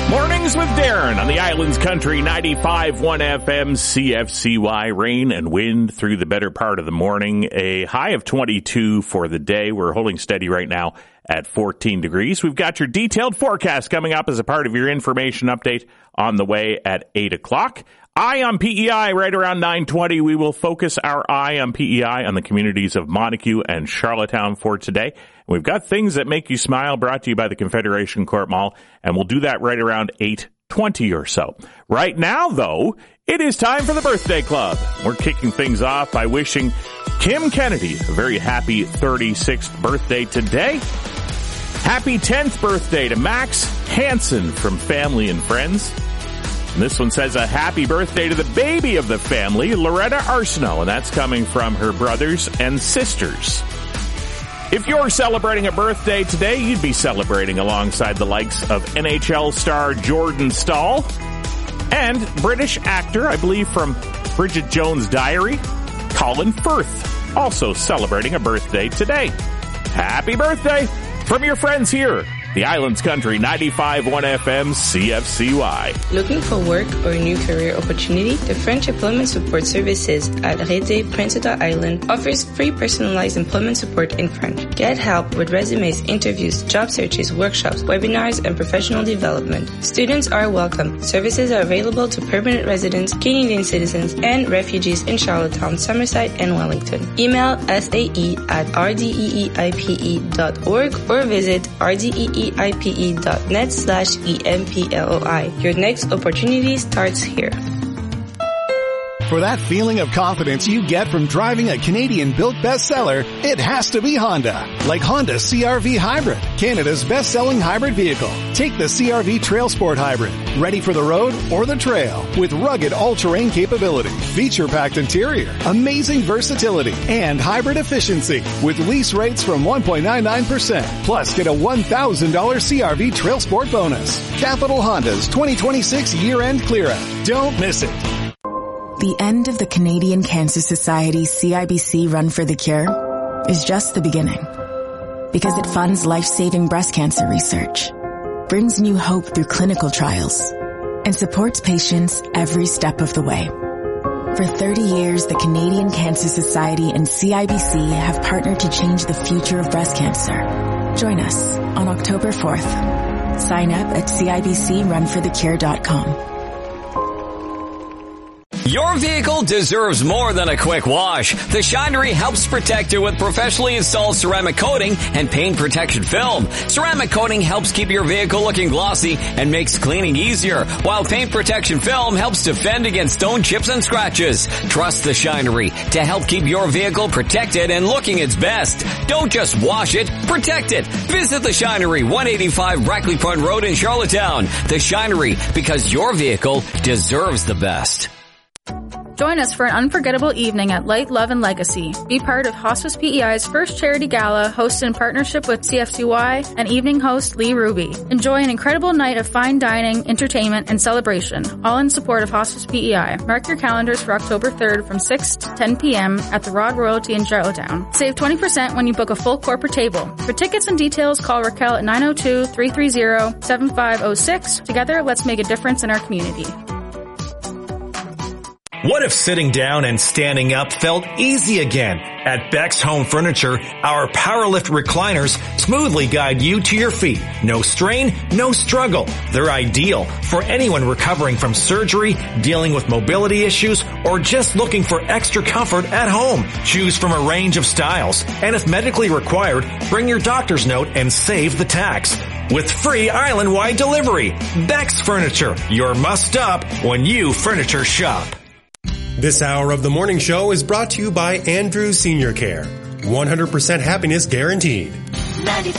Mornings with Darren on the Islands Country 95.1 FM CFCY. Rain and wind through the better part of the morning. A high of 22 for the day. We're holding steady right now at 14 degrees. We've got your detailed forecast coming up as a part of your information update on the way at 8 o'clock. Eye on PEI right around 9:20. We will focus our eye on PEI on the communities of Montague and Charlottetown for today. We've got things that make you smile brought to you by the Confederation Court Mall, and we'll do that right around 8:20 or so. Right now, though, it is time for the Birthday Club. We're kicking things off by wishing Kim Kennedy a very happy 36th birthday today. Happy 10th birthday to Max Hansen from Family and Friends. And this one says a happy birthday to the baby of the family, Loretta Arsenault, and that's coming from her brothers and sisters. If you're celebrating a birthday today, you'd be celebrating alongside the likes of NHL star Jordan Staal and British actor, I believe from Bridget Jones' Diary, Colin Firth, also celebrating a birthday today. Happy birthday from your friends here. The Islands Country 95.1 FM CFCY. Looking for work or a new career opportunity? The French Employment Support Services at Rété, Prince Edward Island offers free personalized employment support in French. Get help with resumes, interviews, job searches, workshops, webinars, and professional development. Students are welcome. Services are available to permanent residents, Canadian citizens, and refugees in Charlottetown, Summerside, and Wellington. Email sae@rdeeipe.org or visit rdeeipe.net/EMPLOI. Your next opportunity starts here. For that feeling of confidence you get from driving a Canadian-built bestseller, it has to be Honda. Like Honda CR-V Hybrid, Canada's best-selling hybrid vehicle. Take the CR-V Trail Sport Hybrid, ready for the road or the trail, with rugged all-terrain capability, feature-packed interior, amazing versatility, and hybrid efficiency, with lease rates from 1.99%. Plus, get a $1,000 CR-V Trail Sport bonus. Capital Honda's 2026 year-end clear-out. Don't miss it. The end of the Canadian Cancer Society's CIBC Run for the Cure is just the beginning. Because it funds life-saving breast cancer research, brings new hope through clinical trials, and supports patients every step of the way. For 30 years, the Canadian Cancer Society and CIBC have partnered to change the future of breast cancer. Join us on October 4th. Sign up at cibcrunforthecure.com. Your vehicle deserves more than a quick wash. The Shinery helps protect it with professionally installed ceramic coating and paint protection film. Ceramic coating helps keep your vehicle looking glossy and makes cleaning easier, while paint protection film helps defend against stone chips and scratches. Trust the Shinery to help keep your vehicle protected and looking its best. Don't just wash it, protect it. Visit the Shinery, 185 Brackley Front Road in Charlottetown. The Shinery, because your vehicle deserves the best. Join us for an unforgettable evening at Light, Love, and Legacy. Be part of Hospice PEI's first charity gala, hosted in partnership with CFCY and evening host Lee Ruby. Enjoy an incredible night of fine dining, entertainment, and celebration, all in support of Hospice PEI. Mark your calendars for October 3rd from 6 to 10 p.m. at the Rod Royalty in Charlottetown. Save 20% when you book a full corporate table. For tickets and details, call Raquel at 902-330-7506. Together, let's make a difference in our community. What if sitting down and standing up felt easy again? At Beck's Home Furniture, our PowerLift recliners smoothly guide you to your feet. No strain, no struggle. They're ideal for anyone recovering from surgery, dealing with mobility issues, or just looking for extra comfort at home. Choose from a range of styles, and if medically required, bring your doctor's note and save the tax. With free island-wide delivery. Beck's Furniture, your must-stop when you furniture shop. This hour of the morning show is brought to you by Andrews Senior Care. 100% happiness guaranteed.